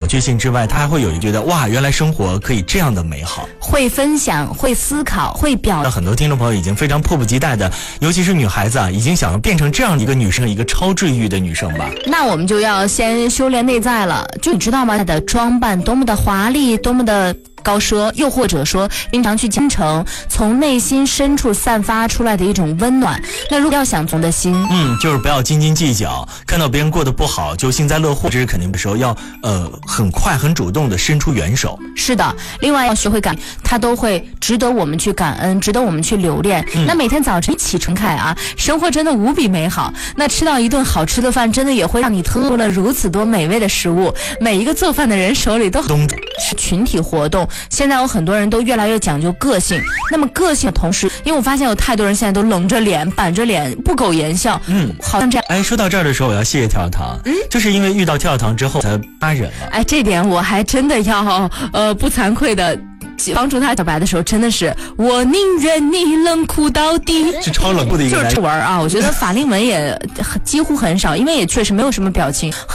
确幸之外，他还会有觉得哇，原来生活可以这样的美好， 会分享，会思考，会表达。 很多听众朋友已经非常迫不及待的，尤其是女孩子啊，已经想要变成这样一个女生，一个超治愈的女生吧。 那我们就要先修炼内在了，就你知道吗？她的装扮多么的华丽，多么的高奢，又或者说经常去真诚，从内心深处散发出来的一种温暖。那如果要想从的心， 就是不要斤斤计较，看到别人过得不好就幸灾乐祸，这是肯定的时候要很快很主动的伸出援手。 是的，另外要学会感恩，它都会值得我们去感恩，值得我们去留恋。那每天早晨一起陈凯啊，生活真的无比美好。那吃到一顿好吃的饭，真的也会让你吞入了如此多美味的食物。每一个做饭的人手里都是群体活动。现在有很多人都越来越讲究个性，那么个性的同时，因为我发现有太多人现在都冷着脸、板着脸、不苟言笑，好像这样。 哎，说到这儿的时候，我要谢谢跳跳糖，就是因为遇到跳跳糖之后才发人了。 哎，这点我还真的要不惭愧的。帮助他表白的时候，真的是我宁愿你冷酷到底， 是超冷酷的一个就是这文啊。我觉得法令纹也几乎很少，因为也确实没有什么表情。